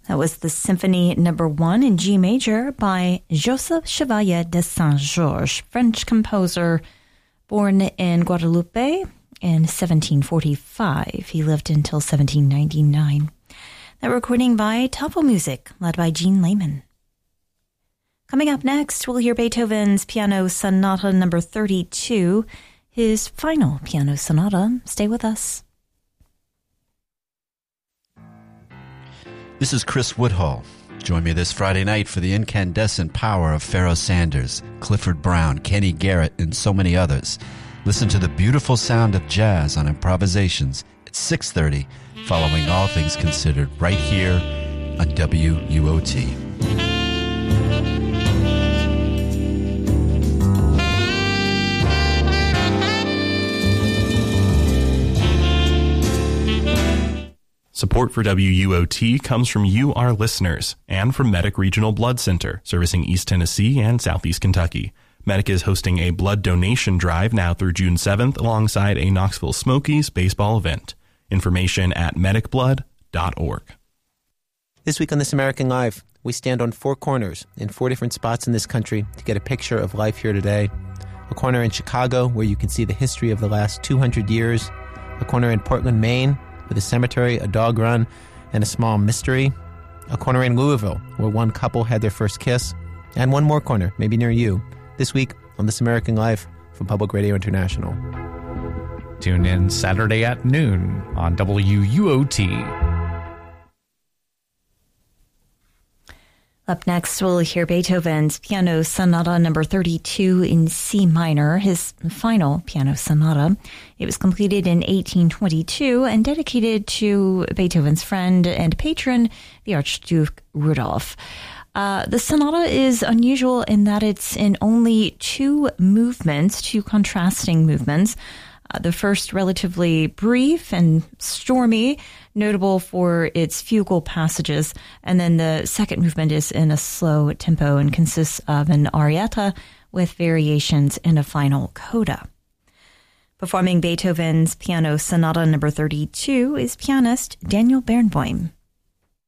That was the Symphony No. 1 in G major by Joseph Chevalier de Saint-Georges, French composer born in Guadeloupe in 1745. He lived until 1799. That recording by Topo Music, led by Gene Lehman. Coming up next, we'll hear Beethoven's Piano Sonata No. 32, his final piano sonata. Stay with us. This is Chris Woodhull. Join me this Friday night for the incandescent power of Pharoah Sanders, Clifford Brown, Kenny Garrett, and so many others. Listen to the beautiful sound of jazz on Improvisations at 6:30, following All Things Considered, right here on WUOT. Support for WUOT comes from you, our listeners, and from Medic Regional Blood Center, servicing East Tennessee and Southeast Kentucky. Medic is hosting a blood donation drive now through June 7th alongside a Knoxville Smokies baseball event. Information at medicblood.org. This week on This American Life, we stand on four corners in four different spots in this country to get a picture of life here today. A corner in Chicago where you can see the history of the last 200 years. A corner in Portland, Maine, with a cemetery, a dog run, and a small mystery. A corner in Louisville, where one couple had their first kiss. And one more corner, maybe near you, this week on This American Life from Public Radio International. Tune in Saturday at noon on WUOT. Up next, we'll hear Beethoven's Piano Sonata No. 32 in C minor, his final piano sonata. It was completed in 1822 and dedicated to Beethoven's friend and patron, the Archduke Rudolph. The sonata is unusual in that it's in only two contrasting movements. The first relatively brief and stormy, notable for its fugal passages, and then the second movement is in a slow tempo and consists of an arietta with variations in a final coda. Performing Beethoven's Piano Sonata No. 32 is pianist Daniel Barenboim.